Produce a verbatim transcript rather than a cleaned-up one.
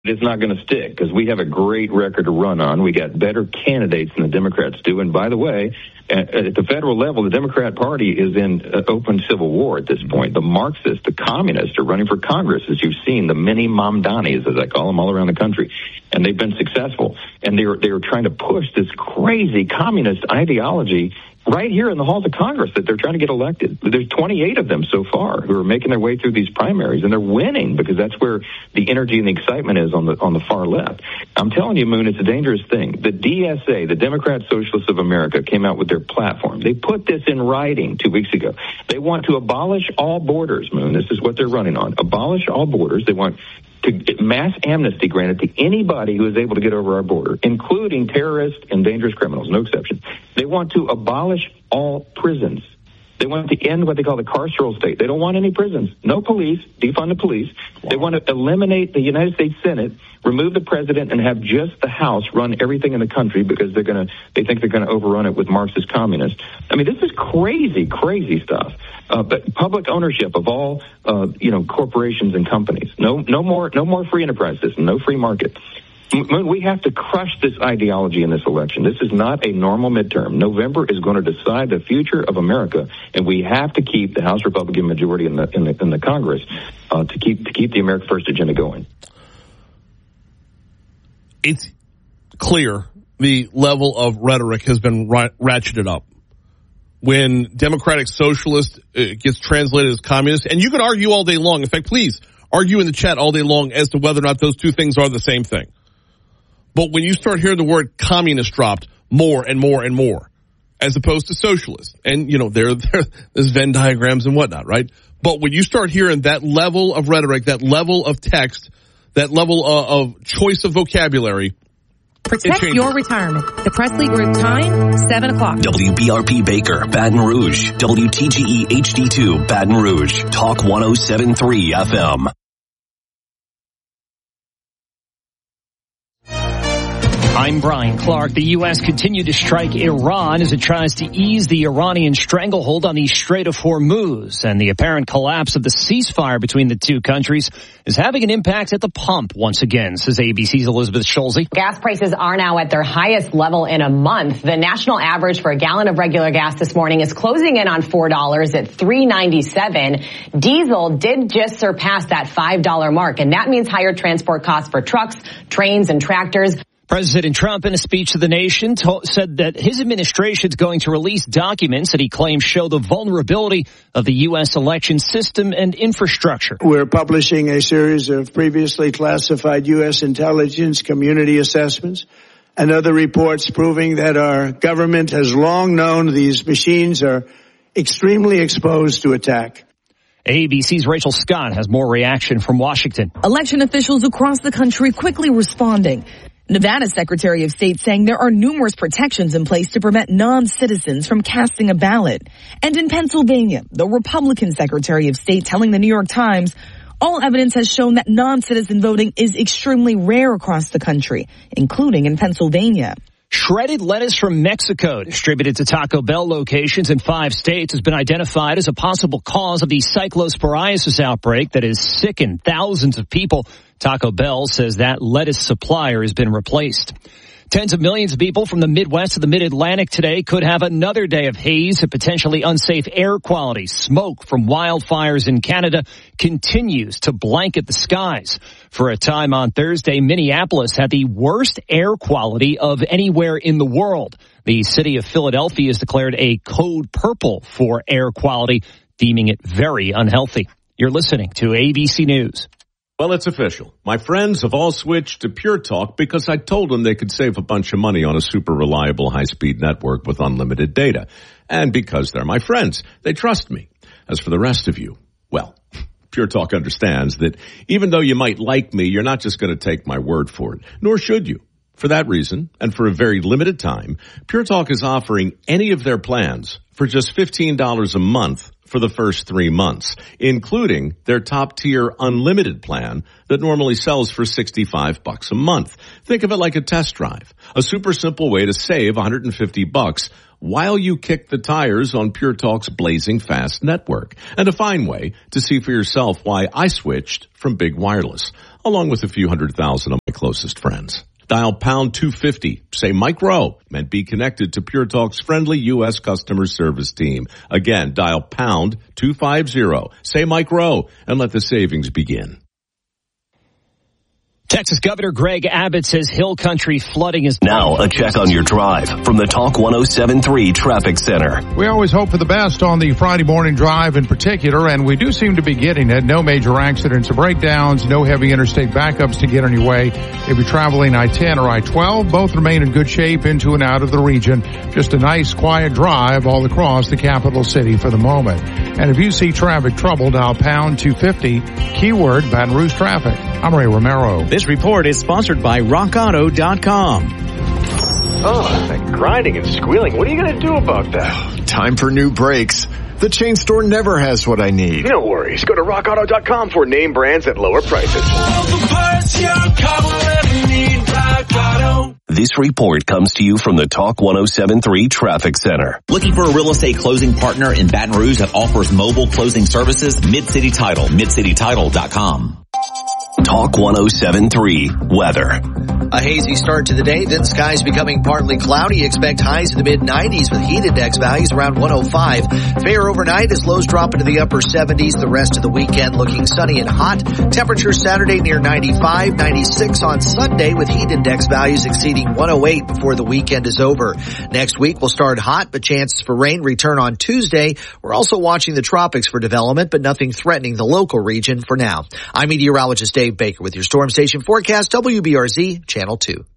It's not going to stick because we have a great record to run on. We got better candidates than the Democrats do. And by the way, at, at the federal level, the Democrat Party is in uh, open civil war at this point. The Marxists, the communists are running for Congress, as you've seen, the mini Mamdanis, as I call them, all around the country. And they've been successful. And they're, they're trying to push this crazy communist ideology right here in the halls of Congress that they're trying to get elected. There's twenty-eight of them so far who are making their way through these primaries, and they're winning because that's where the energy and the excitement is on the on the far left. I'm telling you, Moon, it's a dangerous thing. The D S A, the Democrat Socialists of America, came out with their platform. They put this in writing two weeks ago. They want to abolish all borders, Moon. This is what they're running on. Abolish all borders. They want to get mass amnesty granted to anybody who is able to get over our border, including terrorists and dangerous criminals, no exception. They want to abolish all prisons. They want to end what they call the carceral state. They don't want any prisons, no police, defund the police. Wow. They want to eliminate the United States Senate, remove the president, and have just the House run everything in the country because they're going to, they think they're going to overrun it with Marxist communists. I mean, this is crazy, crazy stuff. Uh, but public ownership of all, uh, you know, corporations and companies. No, no more, no more free enterprise system, no free market. We have to crush this ideology in this election. This is not a normal midterm. November is going to decide the future of America, and we have to keep the House Republican majority in the in the, in the Congress uh, to keep to keep the America First agenda going. It's clear the level of rhetoric has been ra- ratcheted up. When Democratic Socialist uh, gets translated as communist, and you can argue all day long. In fact, please argue in the chat all day long as to whether or not those two things are the same thing. But when you start hearing the word communist dropped more and more and more, as opposed to socialist, and, you know, there, there, there's Venn diagrams and whatnot, right? But when you start hearing that level of rhetoric, that level of text, that level of, of choice of vocabulary, protect your retirement. The Presley Group time, seven o'clock. W B R P Baker, Baton Rouge. W T G E H D two, Baton Rouge. Talk one oh seven point three F M. I'm Brian Clark. The U S continued to strike Iran as it tries to ease the Iranian stranglehold on the Strait of Hormuz. And the apparent collapse of the ceasefire between the two countries is having an impact at the pump once again, says A B C's Elizabeth Schulze. Gas prices are now at their highest level in a month. The national average for a gallon of regular gas this morning is closing in on four dollars at three ninety-seven. Diesel did just surpass that five dollar mark, and that means higher transport costs for trucks, trains, and tractors. President Trump, in a speech to the nation, told, said that his administration is going to release documents that he claims show the vulnerability of the U S election system and infrastructure. We're publishing a series of previously classified U S intelligence community assessments and other reports proving that our government has long known these machines are extremely exposed to attack. A B C's Rachel Scott has more reaction from Washington. Election officials across the country quickly responding. Nevada's Secretary of State saying there are numerous protections in place to prevent non-citizens from casting a ballot. And in Pennsylvania, the Republican Secretary of State telling the New York Times, all evidence has shown that non-citizen voting is extremely rare across the country, including in Pennsylvania. Shredded lettuce from Mexico, distributed to Taco Bell locations in five states, has been identified as a possible cause of the cyclosporiasis outbreak that has sickened thousands of people. Taco Bell says that lettuce supplier has been replaced. Tens of millions of people from the Midwest to the Mid-Atlantic today could have another day of haze and potentially unsafe air quality. Smoke from wildfires in Canada continues to blanket the skies. For a time on Thursday, Minneapolis had the worst air quality of anywhere in the world. The city of Philadelphia has declared a code purple for air quality, deeming it very unhealthy. You're listening to A B C News. Well, it's official. My friends have all switched to Pure Talk because I told them they could save a bunch of money on a super reliable high-speed network with unlimited data. And because they're my friends, they trust me. As for the rest of you, well, Pure Talk understands that even though you might like me, you're not just going to take my word for it, nor should you. For that reason, and for a very limited time, Pure Talk is offering any of their plans for just fifteen dollars a month for the first three months, including their top-tier unlimited plan that normally sells for sixty-five bucks a month. Think of it like a test drive, a super simple way to save one hundred fifty bucks while you kick the tires on Pure Talk's blazing fast network, and a fine way to see for yourself why I switched from Big Wireless. along with a few hundred thousand of my closest friends. Dial pound two fifty. Say Mike Rowe and be connected to Pure Talk's friendly U S customer service team. Again, dial pound two fifty. Say Mike Rowe and let the savings begin. Texas Governor Greg Abbott says Hill Country flooding is... Now a check on your drive from the Talk one oh seven point three Traffic Center. We always hope for the best on the Friday morning drive in particular, and we do seem to be getting it. No major accidents or breakdowns, no heavy interstate backups to get on your way. If you're traveling I ten or I twelve, both remain in good shape into and out of the region. Just a nice, quiet drive all across the capital city for the moment. And if you see traffic trouble, dial pound two fifty, keyword Baton Rouge traffic. I'm Ray Romero. This report is sponsored by rock auto dot com. Oh, that grinding and squealing. What are you going to do about that? Time for new brakes. The chain store never has what I need. No worries. Go to rock auto dot com for name brands at lower prices. This report comes to you from the Talk one oh seven point three Traffic Center. Looking for a real estate closing partner in Baton Rouge that offers mobile closing services? Mid-City Title, mid city title dot com. Talk one oh seven point three Weather. A hazy start to the day, then skies becoming partly cloudy. Expect highs in the mid nineties with heat index values around one oh five. Fair overnight as lows drop into the upper seventies. The rest of the weekend looking sunny and hot. Temperature Saturday near ninety-five, ninety-six on Sunday with heat index values exceeding one oh eight before the weekend is over. Next week will start hot, but chances for rain return on Tuesday. We're also watching the tropics for development, but nothing threatening the local region for now. I'm meteorologist Dave Baker with your Storm Station forecast, W B R Z Channel two.